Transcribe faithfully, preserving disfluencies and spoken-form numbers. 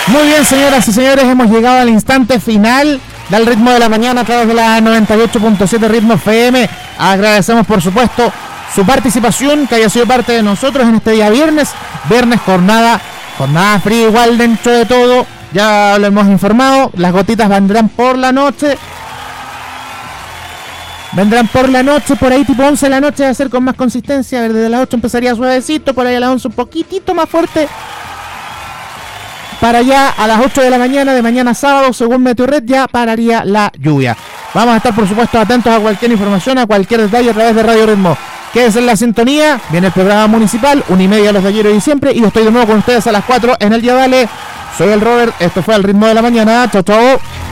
Muy bien, señoras y señores, hemos llegado al instante final del Ritmo de la Mañana a través de la noventa y ocho punto siete Ritmo F M. Agradecemos, por supuesto, su participación, que haya sido parte de nosotros en este día viernes. Viernes, jornada, jornada fría igual dentro de todo. Ya lo hemos informado, las gotitas vendrán por la noche. Vendrán por la noche, por ahí tipo once de la noche, va a ser con más consistencia. Desde las ocho empezaría suavecito, por ahí a las once un poquitito más fuerte. Para allá a las ocho de la mañana, de mañana sábado, según Meteorred, ya pararía la lluvia. Vamos a estar, por supuesto, atentos a cualquier información, a cualquier detalle a través de Radio Ritmo. Quédense en la sintonía, viene el programa municipal, una y media los de ayer y siempre, y estoy de nuevo con ustedes a las cuatro en el día Dale. Soy el Robert, esto fue el Ritmo de la Mañana, chao chao.